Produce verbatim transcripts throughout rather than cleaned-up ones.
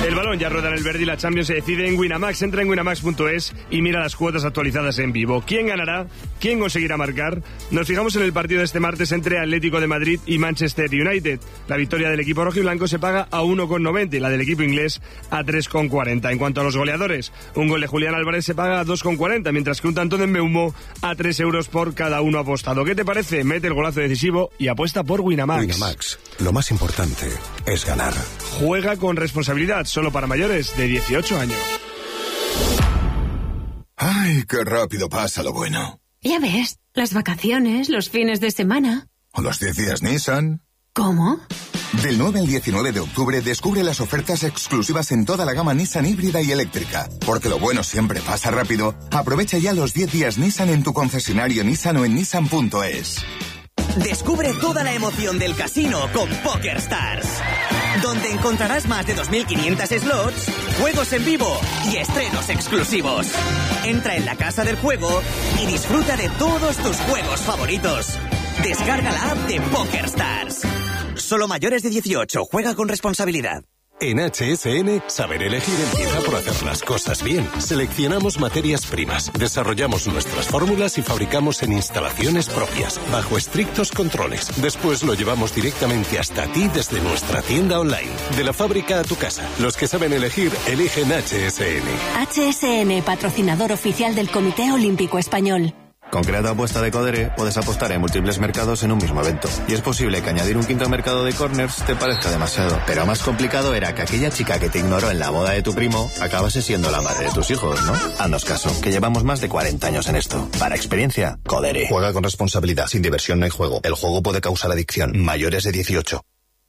El balón ya rueda en el verde y la Champions se decide en Winamax. Entra en winamax punto es y mira las cuotas actualizadas en vivo. ¿Quién ganará? ¿Quién conseguirá marcar? Nos fijamos en el partido de este martes entre Atlético de Madrid y Manchester United. La victoria del equipo rojiblanco se paga a uno con noventa y la del equipo inglés a tres con cuarenta. En cuanto a los goleadores, un gol de Julián Álvarez se paga a dos con cuarenta, mientras que un tanto de Mbeumo a tres euros por cada uno apostado. ¿Qué te parece? Mete el golazo decisivo y apuesta por Winamax. Winamax, lo más importante es ganar. Juega con responsabilidad, solo para mayores de dieciocho años. Ay, qué rápido pasa lo bueno. Ya ves, las vacaciones, los fines de semana. ¿O los diez días Nissan? ¿Cómo? Del nueve al diecinueve de octubre descubre las ofertas exclusivas en toda la gama Nissan híbrida y eléctrica. Porque lo bueno siempre pasa rápido. Aprovecha ya los diez días Nissan en tu concesionario Nissan o en nissan punto es. Descubre toda la emoción del casino con PokerStars, donde encontrarás más de dos mil quinientos slots, juegos en vivo y estrenos exclusivos. Entra en la casa del juego y disfruta de todos tus juegos favoritos. Descarga la app de PokerStars. Solo mayores de dieciocho. Juega con responsabilidad. En H S N, saber elegir empieza por hacer las cosas bien. Seleccionamos materias primas, desarrollamos nuestras fórmulas y fabricamos en instalaciones propias, bajo estrictos controles. Después lo llevamos directamente hasta ti desde nuestra tienda online. De la fábrica a tu casa. Los que saben elegir, eligen H S N. H S N, patrocinador oficial del Comité Olímpico Español. Con Create Apuesta de Codere puedes apostar en múltiples mercados en un mismo evento. Y es posible que añadir un quinto mercado de corners te parezca demasiado. Pero más complicado era que aquella chica que te ignoró en la boda de tu primo acabase siendo la madre de tus hijos, ¿no? Haznos caso, que llevamos más de cuarenta años en esto. Para experiencia, Codere. Juega con responsabilidad. Sin diversión no hay juego. El juego puede causar adicción. Mayores de dieciocho.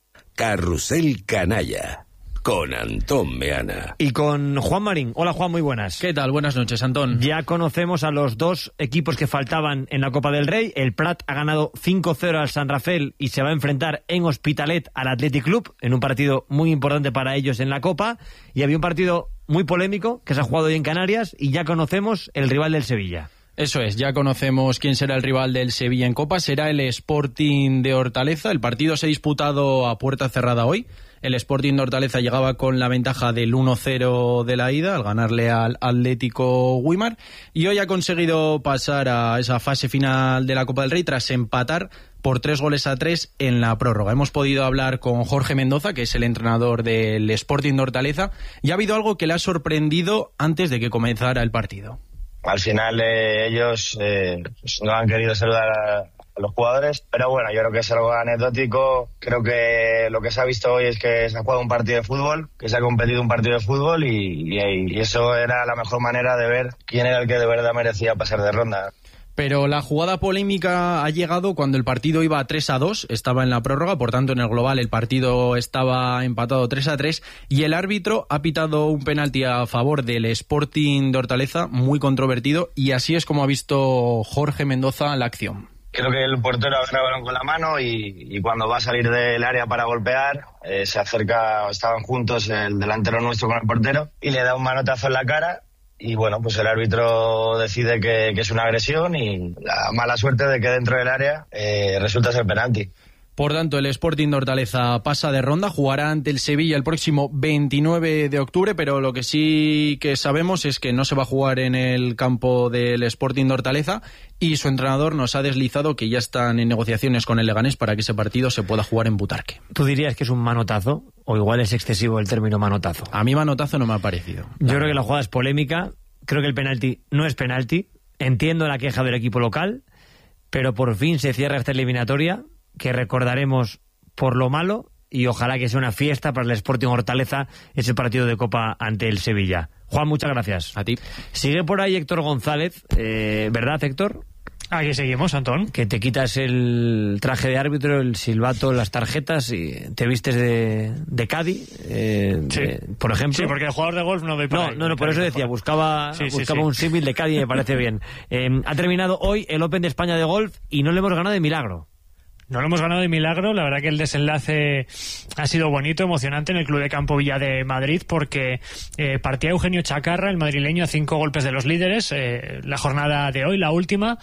Carrusel Canalla. Con Antón Meana. Y con Juan Marín. Hola Juan, muy buenas. ¿Qué tal? Buenas noches, Antón. Ya conocemos a los dos equipos que faltaban en la Copa del Rey. El Prat ha ganado cinco cero al San Rafael y se va a enfrentar en Hospitalet al Athletic Club, en un partido muy importante para ellos en la Copa. Y había un partido muy polémico que se ha jugado hoy en Canarias y ya conocemos el rival del Sevilla. Eso es, ya conocemos quién será el rival del Sevilla en Copa. Será el Sporting de Hortaleza. El partido se ha disputado a puerta cerrada hoy. El Sporting de Hortaleza llegaba con la ventaja del uno cero de la ida al ganarle al Atlético Güímar y hoy ha conseguido pasar a esa fase final de la Copa del Rey tras empatar por tres goles a tres en la prórroga. Hemos podido hablar con Jorge Mendoza, que es el entrenador del Sporting de Hortaleza, y ha habido algo que le ha sorprendido antes de que comenzara el partido. Al final eh, ellos eh, pues no han querido saludar a, a los jugadores, pero bueno, yo creo que es algo anecdótico. Creo que lo que se ha visto hoy es que se ha jugado un partido de fútbol, que se ha competido un partido de fútbol y, y, y eso era la mejor manera de ver quién era el que de verdad merecía pasar de ronda. Pero la jugada polémica ha llegado cuando el partido iba tres a dos, estaba en la prórroga, por tanto en el global el partido estaba empatado tres a tres y el árbitro ha pitado un penalti a favor del Sporting de Hortaleza, muy controvertido, y así es como ha visto Jorge Mendoza la acción. Creo que el portero agarra el balón con la mano y, y cuando va a salir del área para golpear, eh, se acerca, estaban juntos el delantero nuestro con el portero y le da un manotazo en la cara. Y bueno, pues el árbitro decide que, que es una agresión y la mala suerte de que dentro del área eh, resulta ser penalti. Por tanto, el Sporting de Hortaleza pasa de ronda, jugará ante el Sevilla el próximo veintinueve de octubre, pero lo que sí que sabemos es que no se va a jugar en el campo del Sporting de Hortaleza y su entrenador nos ha deslizado que ya están en negociaciones con el Leganés para que ese partido se pueda jugar en Butarque. ¿Tú dirías que es un manotazo? ¿O igual es excesivo el término manotazo? A mí manotazo no me ha parecido. Yo creo que la jugada es polémica, creo que el penalti no es penalti, entiendo la queja del equipo local, pero por fin se cierra esta eliminatoria, que recordaremos por lo malo, y ojalá que sea una fiesta para el Sporting Hortaleza ese partido de Copa ante el Sevilla. Juan, muchas gracias. A ti. Sigue por ahí Héctor González, eh, ¿verdad, Héctor? Aquí seguimos, Antón. Que te quitas el traje de árbitro, el silbato, las tarjetas y te vistes de, de Cádiz, eh, sí. de, por ejemplo. Sí, porque el jugador de golf no doy para No, no, no, por eso decía, buscaba, sí, buscaba sí, sí. un símil de Cádiz y me parece bien. Eh, ha terminado hoy el Open de España de golf y no le hemos ganado de milagro. No lo hemos ganado de milagro, la verdad que el desenlace ha sido bonito, emocionante en el Club de Campo Villa de Madrid, porque eh, partía Eugenio Chacarra, el madrileño, a cinco golpes de los líderes, eh, la jornada de hoy, la última,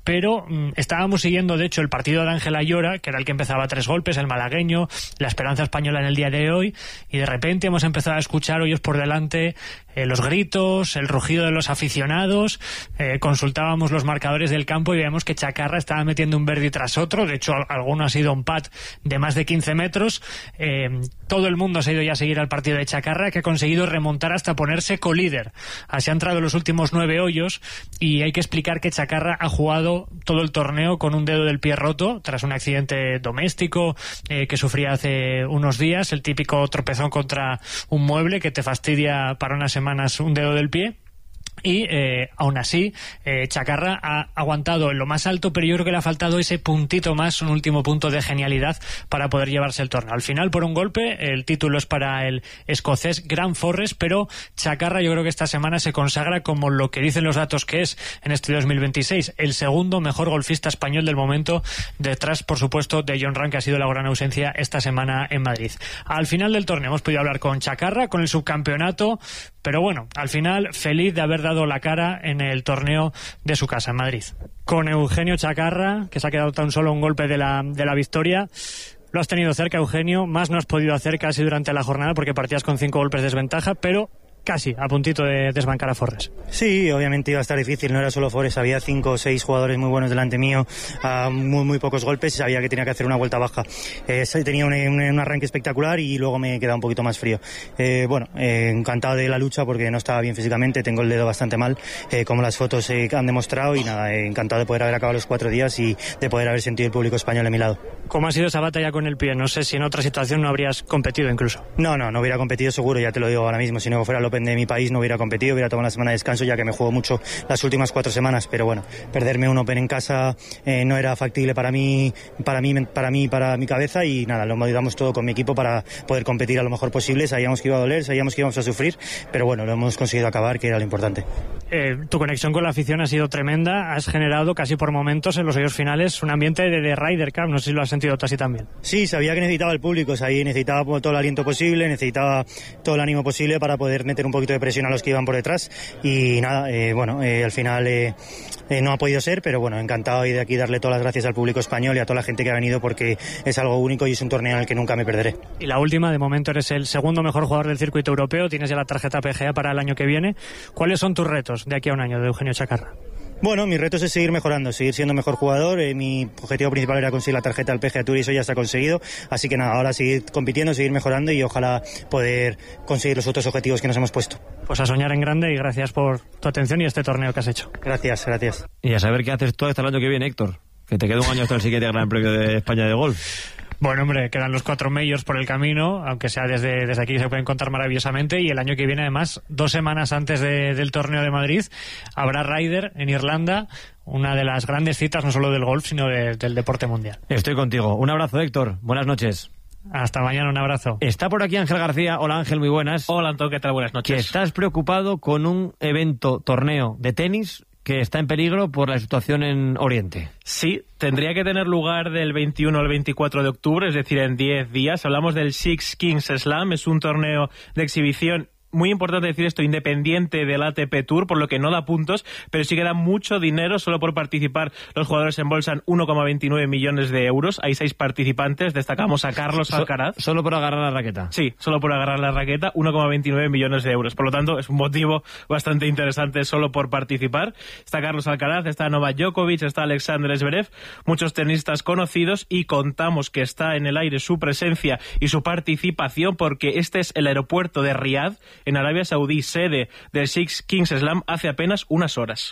pero mm, estábamos siguiendo de hecho el partido de Ángel Ayora, que era el que empezaba a tres golpes, el malagueño, la esperanza española en el día de hoy, y de repente hemos empezado a escuchar hoyos por delante, eh, los gritos, el rugido de los aficionados, eh, consultábamos los marcadores del campo y veíamos que Chacarra estaba metiendo un birdie tras otro, de hecho alguno ha sido un putt de más de quince metros, eh, todo el mundo se ha ido ya a seguir al partido de Chacarra, que ha conseguido remontar hasta ponerse colíder. Así ha entrado en los últimos nueve hoyos, y hay que explicar que Chacarra ha jugado todo el torneo con un dedo del pie roto tras un accidente doméstico eh, que sufría hace unos días, el típico tropezón contra un mueble que te fastidia para unas semanas un dedo del pie. Y eh, aún así eh, Chacarra ha aguantado en lo más alto, pero yo creo que le ha faltado ese puntito más, un último punto de genialidad para poder llevarse el torneo. Al final, por un golpe, el título es para el escocés Grant Forrest, pero Chacarra yo creo que esta semana se consagra como lo que dicen los datos que es en este dos mil veintiséis, el segundo mejor golfista español del momento, detrás por supuesto de Jon Rahm, que ha sido la gran ausencia esta semana en Madrid. Al final del torneo hemos podido hablar con Chacarra, con el subcampeonato, pero bueno, al final feliz de haber dado la cara en el torneo de su casa en Madrid. Con Eugenio Chacarra, que se ha quedado tan solo un golpe de la, de la victoria. Lo has tenido cerca, Eugenio, más no has podido hacer casi durante la jornada porque partías con cinco golpes de desventaja, pero casi a puntito de desbancar a Forrest. Sí, obviamente iba a estar difícil, no era solo Forrest, había cinco o seis jugadores muy buenos delante mío, a muy muy pocos golpes, y sabía que tenía que hacer una vuelta baja. Eh, tenía un, un, un arranque espectacular y luego me quedaba un poquito más frío. Eh, bueno, eh, encantado de la lucha porque no estaba bien físicamente, tengo el dedo bastante mal, eh, como las fotos eh, han demostrado, y nada, eh, encantado de poder haber acabado los cuatro días y de poder haber sentido el público español a mi lado. ¿Cómo ha sido esa batalla con el pie? No sé si en otra situación no habrías competido incluso. No, no, no hubiera competido seguro, ya te lo digo ahora mismo. Si no fuera el Open de mi país no hubiera competido, hubiera tomado una semana de descanso, ya que me juego mucho las últimas cuatro semanas, pero bueno, perderme un Open en casa eh, no era factible para mí, para mí, para mí, para mi cabeza, y nada, lo ayudamos todo con mi equipo para poder competir a lo mejor posible. Sabíamos que iba a doler, sabíamos que íbamos a sufrir, pero bueno, lo hemos conseguido acabar, que era lo importante. Eh, tu conexión con la afición ha sido tremenda, has generado casi por momentos en los hoyos finales un ambiente de, de Ryder Cup, no sé si lo has sentido tú así también. Sí, sabía que necesitaba el público, sabía, necesitaba todo el aliento posible, necesitaba todo el ánimo posible para poder meter un poquito de presión a los que iban por detrás, y nada, eh, bueno, eh, al final eh, eh, no ha podido ser, pero bueno, encantado y de aquí darle todas las gracias al público español y a toda la gente que ha venido, porque es algo único y es un torneo en el que nunca me perderé. Y la última, de momento eres el segundo mejor jugador del circuito europeo, tienes ya la tarjeta P G A para el año que viene. ¿Cuáles son tus retos de aquí a un año de Eugenio Chacarra? Bueno, mi reto es seguir mejorando, seguir siendo mejor jugador. Eh, mi objetivo principal era conseguir la tarjeta del P G A Tour y eso ya se ha conseguido. Así que nada, ahora seguir compitiendo, seguir mejorando y ojalá poder conseguir los otros objetivos que nos hemos puesto. Pues a soñar en grande y gracias por tu atención y este torneo que has hecho. Gracias, gracias. Y a saber qué haces tú hasta el año que viene, Héctor. Que te queda un año hasta el siguiente Gran Premio de España de golf. Bueno, hombre, quedan los cuatro majors por el camino, aunque sea desde, desde aquí se pueden contar maravillosamente, y el año que viene, además, dos semanas antes de, del torneo de Madrid, habrá Ryder en Irlanda, una de las grandes citas no solo del golf, sino de, del deporte mundial. Estoy contigo. Un abrazo, Héctor. Buenas noches. Hasta mañana, un abrazo. Está por aquí Ángel García. Hola, Ángel, muy buenas. Hola, Antonio, ¿qué tal? Buenas noches. Que estás preocupado con un evento, torneo de tenis que está en peligro por la situación en Oriente. Sí, tendría que tener lugar del veintiuno al veinticuatro de octubre, es decir, en diez días. Hablamos del Six Kings Slam, es un torneo de exhibición. Muy importante decir esto, independiente del A T P Tour, por lo que no da puntos, pero sí que da mucho dinero. Solo por participar los jugadores embolsan uno coma veintinueve millones de euros. Hay seis participantes, destacamos a Carlos Alcaraz. So, ¿Solo por agarrar la raqueta? Sí, solo por agarrar la raqueta, uno coma veintinueve millones de euros. Por lo tanto, es un motivo bastante interesante solo por participar. Está Carlos Alcaraz, está Novak Djokovic, está Alexander Zverev, muchos tenistas conocidos, y contamos que está en el aire su presencia y su participación porque este es el aeropuerto de Riad, en Arabia Saudí, sede del Six Kings Slam, hace apenas unas horas.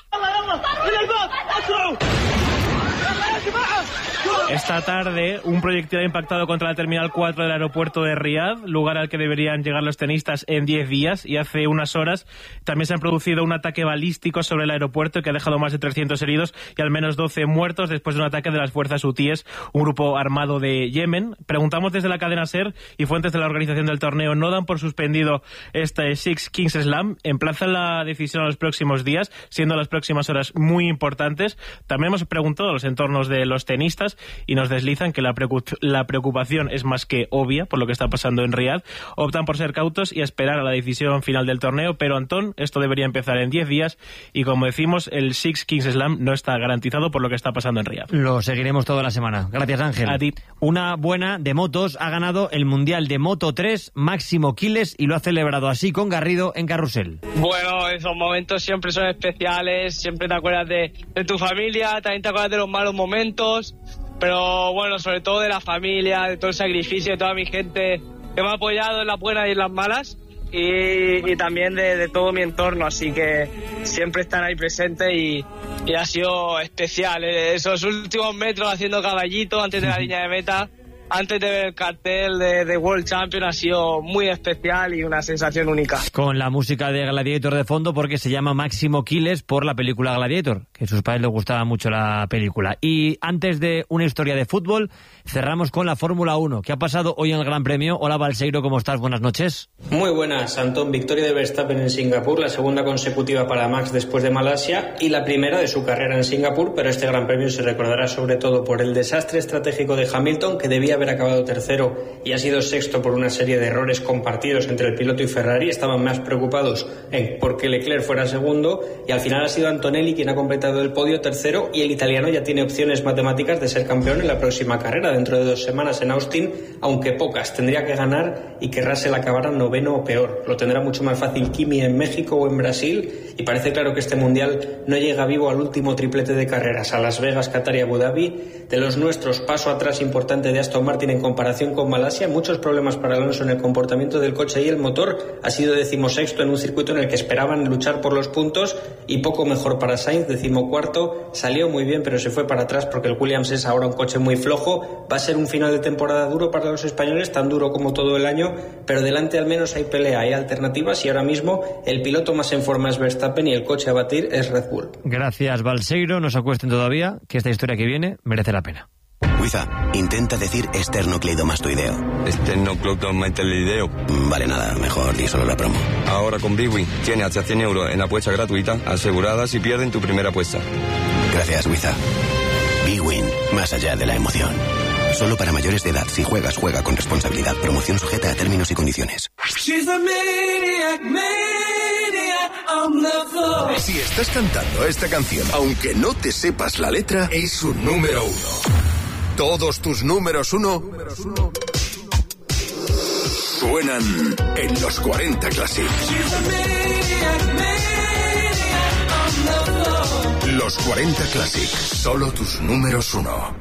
Esta tarde, un proyectil ha impactado contra la Terminal cuatro del aeropuerto de Riad, lugar al que deberían llegar los tenistas en diez días, y hace unas horas también se ha producido un ataque balístico sobre el aeropuerto que ha dejado más de trescientos heridos y al menos doce muertos después de un ataque de las fuerzas hutíes, un grupo armado de Yemen. Preguntamos desde la cadena SER y fuentes de la organización del torneo no dan por suspendido este Six Kings Slam, emplazan la decisión a los próximos días, siendo las próximas horas muy importantes. También hemos preguntado a los entornos de los tenistas y nos deslizan que la, preocup- la preocupación es más que obvia por lo que está pasando en Riad. Optan por ser cautos y esperar a la decisión final del torneo, pero Antón, esto debería empezar en diez días y como decimos, el Six Kings Slam no está garantizado por lo que está pasando en Riad. Lo seguiremos toda la semana. Gracias, Ángel. A ti. Una buena de motos, ha ganado el Mundial de Moto tres Máximo Quiles y lo ha celebrado así con Garrido en Carrusel. Bueno, esos momentos siempre son especiales, siempre te acuerdas de, de tu familia, también te acuerdas de los malos momentos, pero bueno, sobre todo de la familia, de todo el sacrificio de toda mi gente que me ha apoyado en las buenas y en las malas, y, y también de, de todo mi entorno, así que siempre están ahí presentes y, y ha sido especial. Esos últimos metros haciendo caballito antes de la línea de meta, antes de ver el cartel de, de World Champion, ha sido muy especial y una sensación única. Con la música de Gladiator de fondo, porque se llama Máximo Quiles por la película Gladiator, que a sus padres les gustaba mucho la película. Y antes de una historia de fútbol, cerramos con la Fórmula uno. ¿Qué ha pasado hoy en el Gran Premio? Hola, Balseiro, ¿cómo estás? Buenas noches. Muy buenas, Antón. Victoria de Verstappen en Singapur, la segunda consecutiva para Max después de Malasia y la primera de su carrera en Singapur, pero este Gran Premio se recordará sobre todo por el desastre estratégico de Hamilton, que debía haber acabado tercero y ha sido sexto por una serie de errores compartidos entre el piloto y Ferrari. Estaban más preocupados en por qué Leclerc fuera segundo y al final ha sido Antonelli quien ha completado el podio tercero y el italiano ya tiene opciones matemáticas de ser campeón en la próxima carrera dentro de dos semanas en Austin, aunque pocas. Tendría que ganar y que Russell acabara noveno o peor. Lo tendrá mucho más fácil Kimi en México o en Brasil y parece claro que este mundial no llega vivo al último triplete de carreras, a Las Vegas, Qatar y Abu Dhabi. De los nuestros, paso atrás importante de Aston Martin en comparación con Malasia, muchos problemas para Alonso en el comportamiento del coche y el motor. Ha sido decimosexto en un circuito en el que esperaban luchar por los puntos y poco mejor para Sainz, decimocuarto. Salió muy bien pero se fue para atrás porque el Williams es ahora un coche muy flojo. Va a ser un final de temporada duro para los españoles, tan duro como todo el año, pero delante al menos hay pelea, hay alternativas y ahora mismo el piloto más en forma es Verstappen y el coche a batir es Red Bull. Gracias, Balseiro. No se acuesten todavía, que esta historia que viene merece la pena. Wiza, intenta decir esternocleidomastoideo. Esternocleidomastoideo. Vale, nada, mejor di solo la promo. Ahora con Big Win tienes hasta cien euros en apuesta gratuita asegurada si pierden tu primera apuesta. Gracias, Wiza. Big Win, más allá de la emoción. Solo para mayores de edad. Si juegas, juega con responsabilidad. Promoción sujeta a términos y condiciones. Si estás cantando esta canción, aunque no te sepas la letra, es un número uno. Todos tus números uno suenan en los cuarenta Classic. Los cuarenta Classic, solo tus números uno.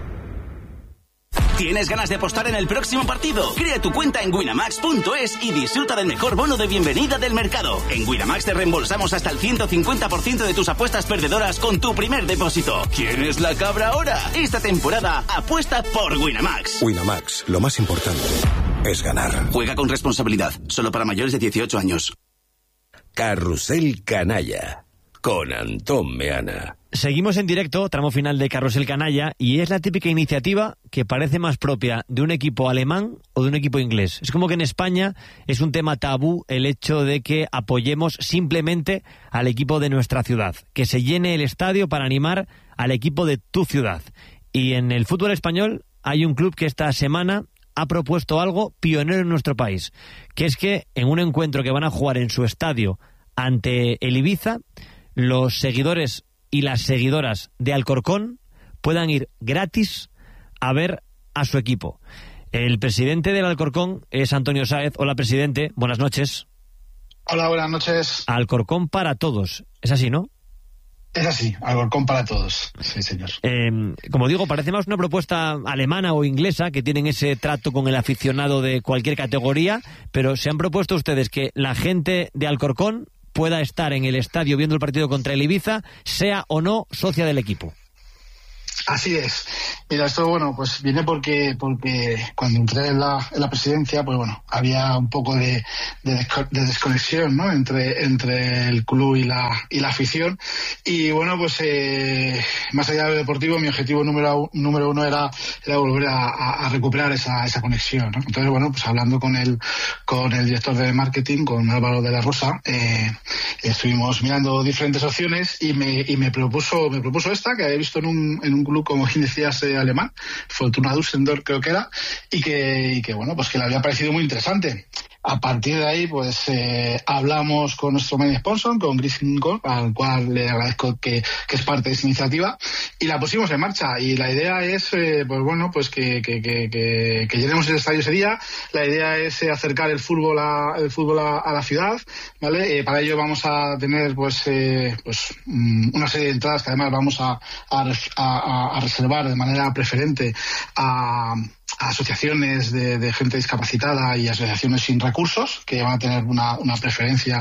¿Tienes ganas de apostar en el próximo partido? Crea tu cuenta en winamax punto es y disfruta del mejor bono de bienvenida del mercado. En Winamax te reembolsamos hasta el ciento cincuenta por ciento de tus apuestas perdedoras con tu primer depósito. ¿Quién es la cabra ahora? Esta temporada apuesta por Winamax. Winamax, lo más importante es ganar. Juega con responsabilidad, solo para mayores de dieciocho años. Carrusel Canalla, con Antón Meana. Seguimos en directo, tramo final de Carrusel Canalla, y es la típica iniciativa que parece más propia de un equipo alemán o de un equipo inglés. Es como que en España es un tema tabú el hecho de que apoyemos simplemente al equipo de nuestra ciudad, que se llene el estadio para animar al equipo de tu ciudad. Y en el fútbol español hay un club que esta semana ha propuesto algo pionero en nuestro país, que es que en un encuentro que van a jugar en su estadio ante el Ibiza, los seguidores y las seguidoras de Alcorcón puedan ir gratis a ver a su equipo. El presidente del Alcorcón es Antonio Sáez. Hola, presidente, buenas noches. Hola, buenas noches. Alcorcón para todos, es así, ¿no? Es así, Alcorcón para todos, sí, señor. Eh, como digo, parece más una propuesta alemana o inglesa, que tienen ese trato con el aficionado de cualquier categoría, pero se han propuesto ustedes que la gente de Alcorcón pueda estar en el estadio viendo el partido contra el Ibiza, sea o no socia del equipo. Así es. Mira, esto, bueno, pues viene porque porque cuando entré en la, en la presidencia, pues bueno, había un poco de, de, de desconexión, ¿no?, entre entre el club y la y la afición. Y bueno, pues eh, más allá del deportivo, mi objetivo número número uno era era volver a, a recuperar esa esa conexión, ¿no? Entonces, bueno, pues hablando con el con el director de marketing, con Álvaro de la Rosa, eh, estuvimos mirando diferentes opciones y me y me propuso me propuso esta que había visto en un en un club club, como bien decías, eh, alemán, Fortuna Düsseldorf creo que era, y que, y que bueno, pues que le había parecido muy interesante. A partir de ahí, pues eh, hablamos con nuestro main sponsor, con Griffin Gold, al cual le agradezco que, que es parte de esta iniciativa, y la pusimos en marcha. Y la idea es, eh, pues bueno, pues que, que, que, que, que llenemos el estadio ese día. La idea es eh, acercar el fútbol a, el fútbol a, a la ciudad, ¿vale? Eh, para ello vamos a tener, pues, eh, pues una serie de entradas que además vamos a, a, a, a reservar de manera preferente a a asociaciones de, de gente discapacitada y asociaciones sin recursos, que van a tener una, una preferencia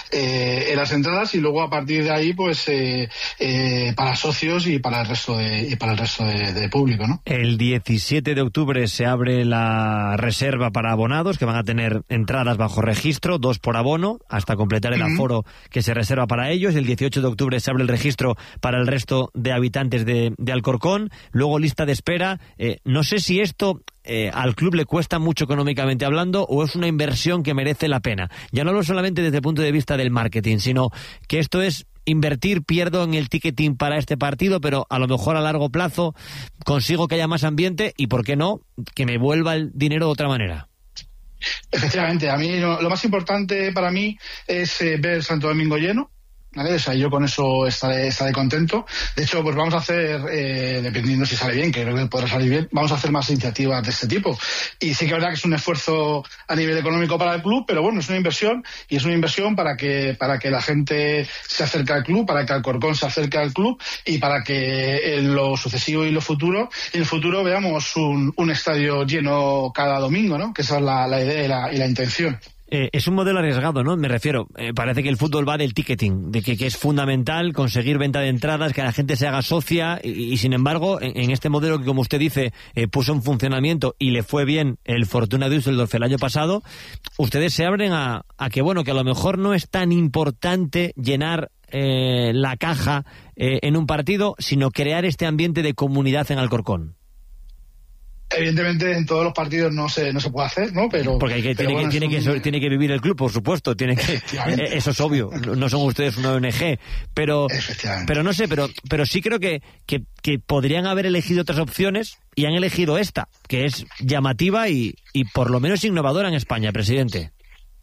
eh, en las entradas, y luego a partir de ahí pues eh, eh, para socios y para el resto de, y para el resto de, de público, ¿no? El diecisiete de octubre se abre la reserva para abonados, que van a tener entradas bajo registro, dos por abono, hasta completar el uh-huh. aforo que se reserva para ellos. El dieciocho de octubre se abre el registro para el resto de habitantes de, de Alcorcón, luego lista de espera. Eh, no sé si esto Eh, al club le cuesta mucho económicamente hablando, o es una inversión que merece la pena. Ya no hablo solamente desde el punto de vista del marketing, sino que esto es invertir, pierdo en el ticketing para este partido, pero a lo mejor a largo plazo consigo que haya más ambiente y, ¿por qué no?, que me vuelva el dinero de otra manera. Efectivamente, a mí lo, lo más importante para mí es eh, ver Santo Domingo lleno. ¿Vale? O sea, yo con eso estaré, estaré contento. De hecho, pues vamos a hacer, eh, dependiendo si sale bien, que creo que podrá salir bien, vamos a hacer más iniciativas de este tipo. Y sí que es verdad que es un esfuerzo a nivel económico para el club, pero bueno, es una inversión, y es una inversión para que para que la gente se acerque al club, para que Alcorcón se acerque al club, y para que en lo sucesivo y lo futuro, en el futuro veamos un, un estadio lleno cada domingo, ¿no? Que esa es la, la idea y la, y la intención. Eh, es un modelo arriesgado, ¿no? Me refiero, eh, parece que el fútbol va del ticketing, de que, que es fundamental conseguir venta de entradas, que la gente se haga socia, y, y sin embargo, en, en este modelo que, como usted dice, eh, puso en funcionamiento y le fue bien el Fortuna Düsseldorf el año pasado, ustedes se abren a, a que, bueno, que a lo mejor no es tan importante llenar eh, la caja eh, en un partido, sino crear este ambiente de comunidad en Alcorcón. Evidentemente en todos los partidos no se no se puede hacer, ¿no? Pero porque hay que, pero tiene, bueno, que, tiene, un... que, tiene que vivir el club, por supuesto, tiene que, eso es obvio, no son ustedes una O N G, pero pero no sé, pero pero sí creo que, que que podrían haber elegido otras opciones y han elegido esta, que es llamativa y, y por lo menos innovadora en España, presidente.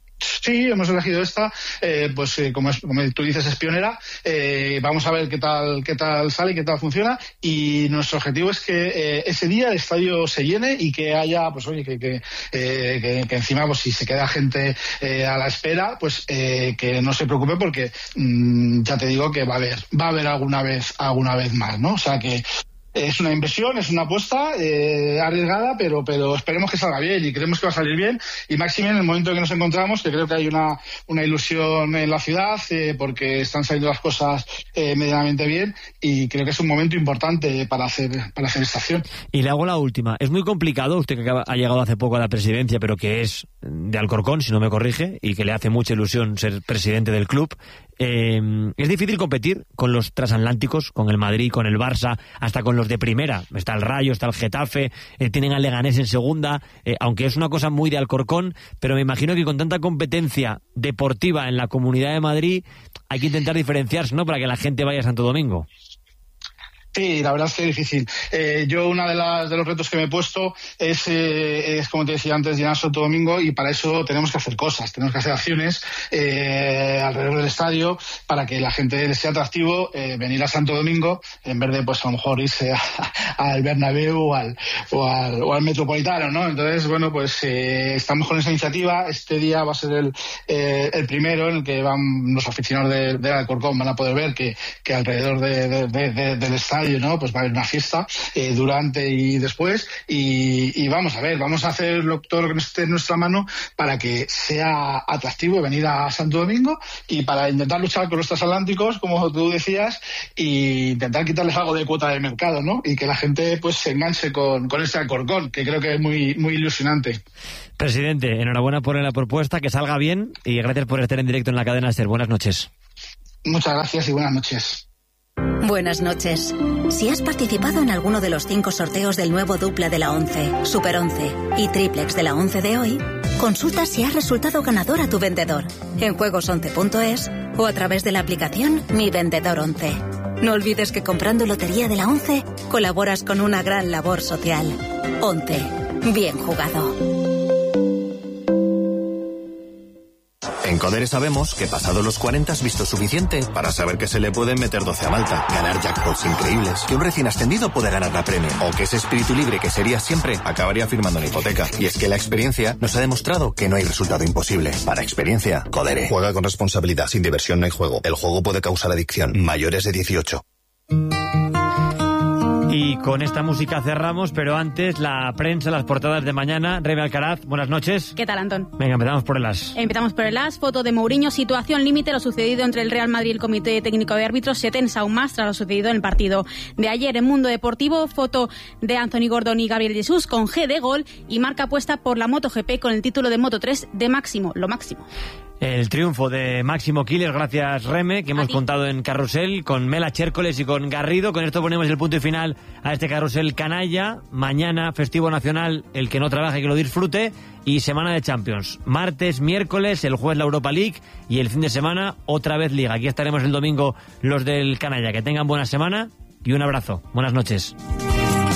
Sí, hemos elegido esta, eh, pues eh, como, es, como tú dices, es pionera. Eh, vamos a ver qué tal qué tal sale y qué tal funciona, y nuestro objetivo es que eh, ese día el estadio se llene y que haya, pues oye, que, que, eh, que, que encima, pues si se queda gente eh, a la espera, pues eh, que no se preocupe, porque mmm, ya te digo que va a haber va a haber alguna vez alguna vez más, ¿no? O sea que es una inversión, es una apuesta eh, arriesgada, pero pero esperemos que salga bien, y creemos que va a salir bien, y máxime en el momento en que nos encontramos, que creo que hay una, una ilusión en la ciudad, eh, porque están saliendo las cosas eh, medianamente bien, y creo que es un momento importante para hacer para hacer esta acción. Y le hago la última. Es muy complicado, usted que ha llegado hace poco a la presidencia, pero que es de Alcorcón, si no me corrige, y que le hace mucha ilusión ser presidente del club. Eh, es difícil competir con los transatlánticos, con el Madrid, con el Barça, hasta con los de primera. Está el Rayo, está el Getafe, eh, tienen al Leganés en segunda, eh, aunque es una cosa muy de Alcorcón, pero me imagino que con tanta competencia deportiva en la Comunidad de Madrid hay que intentar diferenciarse, ¿no?, para que la gente vaya a Santo Domingo. Sí, la verdad es que es difícil. Eh, yo una de las de los retos que me he puesto es, eh, es como te decía antes, llenar Santo Domingo, y para eso tenemos que hacer cosas, tenemos que hacer acciones eh, alrededor del estadio para que la gente les sea atractivo eh, venir a Santo Domingo, en vez de, pues a lo mejor irse al Bernabéu o al, o al o al Metropolitano, ¿no? Entonces, bueno, pues eh, estamos con esa iniciativa. Este día va a ser el, eh, el primero en el que van los aficionados de, de Alcorcón, van a poder ver que, que alrededor de, de, de, de, del estadio, ¿no?, pues va a haber una fiesta eh, durante y después, y, y vamos a ver, vamos a hacer lo, todo lo que esté en nuestra mano para que sea atractivo venir a Santo Domingo, y para intentar luchar con los transatlánticos, como tú decías, e intentar quitarles algo de cuota de mercado, ¿no?, y que la gente pues se enganche con, con este Alcorcón, que creo que es muy, muy ilusionante. Presidente, enhorabuena por la propuesta, que salga bien, y gracias por estar en directo en la cadena SER. Buenas noches. Muchas gracias y buenas noches. Buenas noches. Si has participado en alguno de los cinco sorteos del nuevo dupla de la once, Super once y Triplex de la once de hoy, consulta si has resultado ganador a tu vendedor en juegos once punto es o a través de la aplicación Mi Vendedor once. No olvides que comprando Lotería de la ONCE colaboras con una gran labor social. ONCE. Bien jugado. En Codere sabemos que pasado los cuarenta has visto suficiente para saber que se le pueden meter doce a Malta, ganar jackpots increíbles, que un recién ascendido puede ganar la Premier, o que ese espíritu libre que sería siempre acabaría firmando una hipoteca. Y es que la experiencia nos ha demostrado que no hay resultado imposible. Para experiencia, Codere. Juega con responsabilidad, sin diversión no hay juego. El juego puede causar adicción. Mayores de dieciocho. Y con esta música cerramos, pero antes la prensa, las portadas de mañana. Rebe Alcaraz, buenas noches. ¿Qué tal, Antón? Venga, empezamos por el As. Empezamos por el As. Foto de Mourinho, situación límite. Lo sucedido entre el Real Madrid y el Comité Técnico de Árbitros se tensa aún más tras lo sucedido en el partido de ayer. En Mundo Deportivo, foto de Anthony Gordon y Gabriel Jesús con G de gol y marca apuesta por la MotoGP con el título de Moto tres de máximo, lo máximo. El triunfo de Máximo Killer, gracias Reme, que hemos contado en Carrusel, con Mela Chércoles y con Garrido. Con esto ponemos el punto y final a este Carrusel canalla. Mañana, festivo nacional, el que no trabaje que lo disfrute. Y semana de Champions. Martes, miércoles, el jueves la Europa League. Y el fin de semana, otra vez Liga. Aquí estaremos el domingo los del canalla. Que tengan buena semana y un abrazo. Buenas noches.